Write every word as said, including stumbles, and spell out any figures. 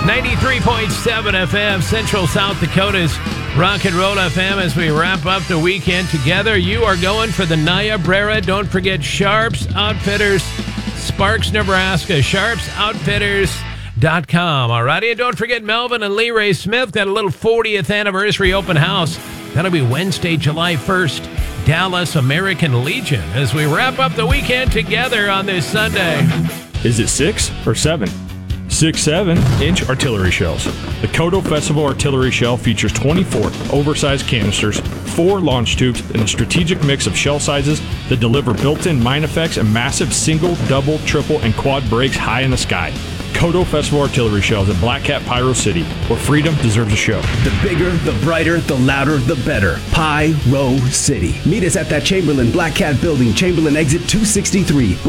ninety-three point seven F M, Central South Dakota's Rock and Roll F M. As we wrap up the weekend together, you are going for the Niobrara. Don't forget Sharps Outfitters, Sparks, Nebraska, sharps outfitters dot com. All righty, and don't forget Melvin and Lee Ray Smith got a little fortieth anniversary open house. That'll be Wednesday, July first, Dallas American Legion, as we wrap up the weekend together on this Sunday. Is it six or seven? Six seven-inch artillery shells. The Kodo Festival Artillery Shell features twenty-four oversized canisters, four launch tubes, and a strategic mix of shell sizes that deliver built-in mine effects and massive single, double, triple, and quad brakes high in the sky. Kodo Festival Artillery Shells at Black Cat Pyro City, where freedom deserves a show. The bigger, the brighter, the louder, the better. Pyro City. Meet us at that Chamberlain Black Cat building, Chamberlain exit two sixty-three.